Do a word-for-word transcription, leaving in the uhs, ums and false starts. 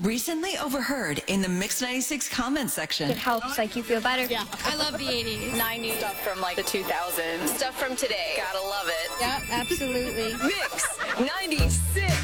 Recently overheard in the Mix ninety-six comment section. It helps, like, you feel better. Yeah, I love the eighties. nineties. Stuff from, like, the two thousands. Stuff from today. Gotta love it. Yeah, absolutely. Mix ninety-six.